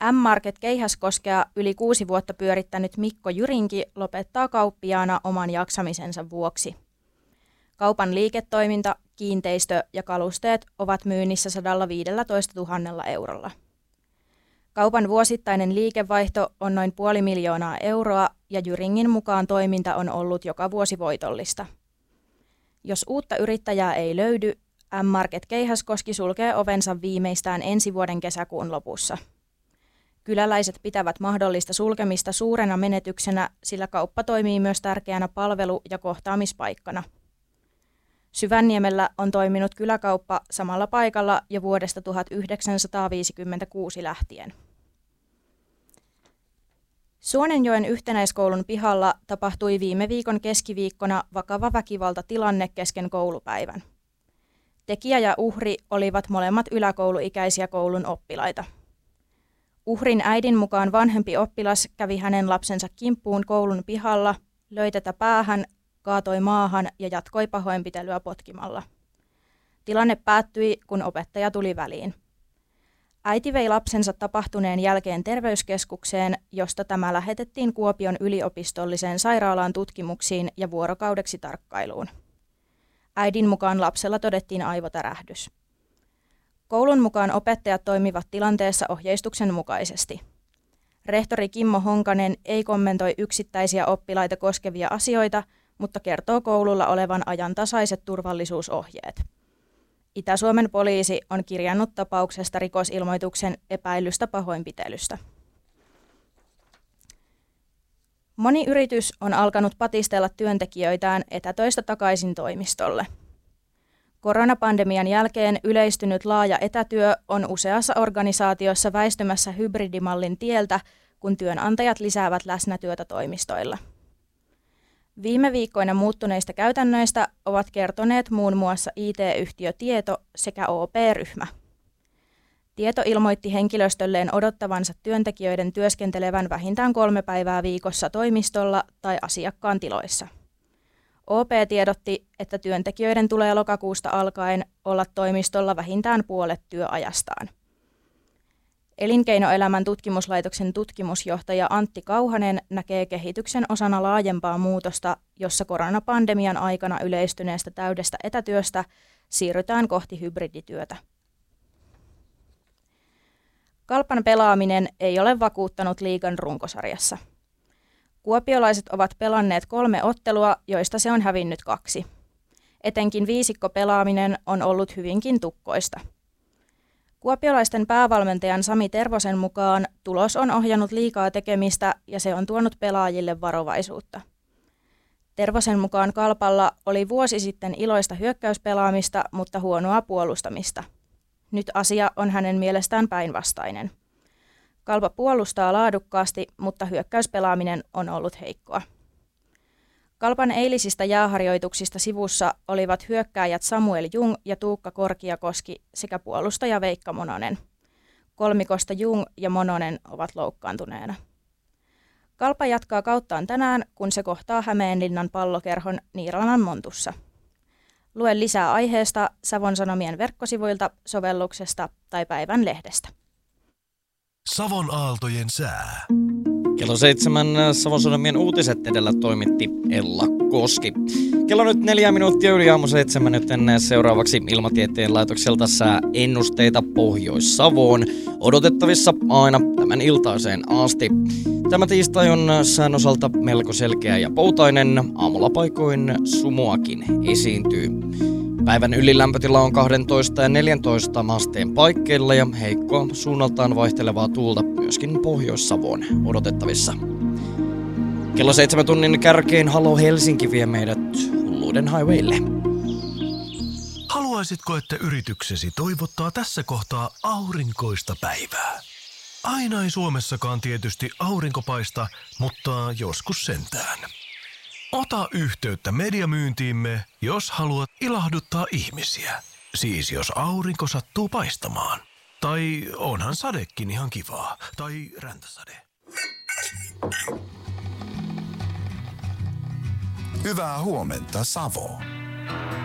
M-Market Keihäskoskea yli 6 vuotta pyörittänyt Mikko Jyrinki lopettaa kauppiaana oman jaksamisensa vuoksi. Kaupan liiketoiminta, kiinteistö ja kalusteet ovat myynnissä 115 000 eurolla. Kaupan vuosittainen liikevaihto on noin 500 000 euroa ja Jyringin mukaan toiminta on ollut joka vuosi voitollista. Jos uutta yrittäjää ei löydy, M-Market Keihäskoski sulkee ovensa viimeistään ensi vuoden kesäkuun lopussa. Kyläläiset pitävät mahdollista sulkemista suurena menetyksenä, sillä kauppa toimii myös tärkeänä palvelu- ja kohtaamispaikkana. Syvänniemellä on toiminut kyläkauppa samalla paikalla jo vuodesta 1956 lähtien. Suonenjoen yhtenäiskoulun pihalla tapahtui viime viikon keskiviikkona vakava väkivaltatilanne kesken koulupäivän. Tekijä ja uhri olivat molemmat yläkouluikäisiä koulun oppilaita. Uhrin äidin mukaan vanhempi oppilas kävi hänen lapsensa kimppuun koulun pihalla, löi tätä päähän, kaatoi maahan ja jatkoi pahoinpitelyä potkimalla. Tilanne päättyi, kun opettaja tuli väliin. Äiti vei lapsensa tapahtuneen jälkeen terveyskeskukseen, josta tämä lähetettiin Kuopion yliopistolliseen sairaalaan tutkimuksiin ja vuorokaudeksi tarkkailuun. Äidin mukaan lapsella todettiin aivotärähdys. Koulun mukaan opettajat toimivat tilanteessa ohjeistuksen mukaisesti. Rehtori Kimmo Honkanen ei kommentoi yksittäisiä oppilaita koskevia asioita, mutta kertoo koululla olevan ajantasaiset turvallisuusohjeet. Itä-Suomen poliisi on kirjannut tapauksesta rikosilmoituksen epäillystä pahoinpitelystä. Moni yritys on alkanut patistella työntekijöitään etätöistä takaisin toimistolle. Koronapandemian jälkeen yleistynyt laaja etätyö on useassa organisaatiossa väistymässä hybridimallin tieltä, kun työnantajat lisäävät läsnätyötä toimistoilla. Viime viikkoina muuttuneista käytännöistä ovat kertoneet muun muassa IT-yhtiö Tieto sekä OP-ryhmä. Tieto ilmoitti henkilöstölleen odottavansa työntekijöiden työskentelevän vähintään 3 päivää viikossa toimistolla tai asiakkaan tiloissa. OP tiedotti, että työntekijöiden tulee lokakuusta alkaen olla toimistolla vähintään puolet työajastaan. Elinkeinoelämän tutkimuslaitoksen tutkimusjohtaja Antti Kauhanen näkee kehityksen osana laajempaa muutosta, jossa koronapandemian aikana yleistyneestä täydestä etätyöstä siirrytään kohti hybridityötä. Kalpan pelaaminen ei ole vakuuttanut liigan runkosarjassa. Kuopiolaiset ovat pelanneet 3 ottelua, joista se on hävinnyt 2. Etenkin viisikkopelaaminen on ollut hyvinkin tukkoista. Kuopiolaisten päävalmentajan Sami Tervosen mukaan tulos on ohjannut liikaa tekemistä ja se on tuonut pelaajille varovaisuutta. Tervosen mukaan Kalpalla oli vuosi sitten iloista hyökkäyspelaamista, mutta huonoa puolustamista. Nyt asia on hänen mielestään päinvastainen. Kalpa puolustaa laadukkaasti, mutta hyökkäyspelaaminen on ollut heikkoa. Kalpan eilisistä jääharjoituksista sivussa olivat hyökkääjät Samuel Jung ja Tuukka Korkiakoski sekä puolustaja Veikka Mononen. Kolmikosta Jung ja Mononen ovat loukkaantuneena. Kalpa jatkaa kauttaan tänään, kun se kohtaa Hämeenlinnan Pallokerhon Niiralan Montussa. Lue lisää aiheesta Savon Sanomien verkkosivuilta, sovelluksesta tai päivän lehdestä. Savon aaltojen sää. Kello 7 Savon Sanomien uutiset edellä toimitti Ella Koski. Kello nyt 4 minuuttia yli aamu 7, joten seuraavaksi Ilmatieteen laitokselta sääennusteita Pohjois-Savoon. Odotettavissa aina tämän iltaiseen asti. Tämä tiistai on sään osalta melko selkeä ja poutainen. Aamulla paikoin sumuakin esiintyy. Päivän ylilämpötila on 12 ja 14 asteen paikkeilla ja heikkoa suunnaltaan vaihtelevaa tuulta myöskin Pohjois-Savoon odotettavissa. Kello 7 tunnin kärkeen Halo Helsinki vie meidät hulluuden highwaylle. Haluaisitko, että yrityksesi toivottaa tässä kohtaa aurinkoista päivää? Aina ei Suomessakaan tietysti aurinko paista, mutta joskus sentään. Ota yhteyttä mediamyyntiimme, jos haluat ilahduttaa ihmisiä. Siis jos aurinko sattuu paistamaan. Tai onhan sadekin ihan kivaa. Tai räntäsade. Hyvää huomenta, Savo.